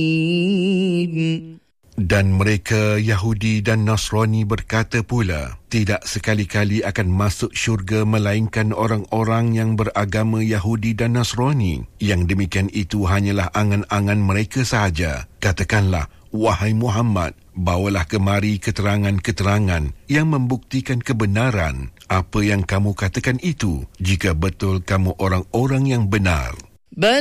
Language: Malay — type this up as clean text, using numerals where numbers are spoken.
Dan mereka Yahudi dan Nasrani berkata pula, tidak sekali-kali akan masuk syurga melainkan orang-orang yang beragama Yahudi dan Nasrani. Yang demikian itu hanyalah angan-angan mereka sahaja. Katakanlah, wahai Muhammad, bawalah kemari keterangan-keterangan yang membuktikan kebenaran apa yang kamu katakan itu, jika betul kamu orang-orang yang benar.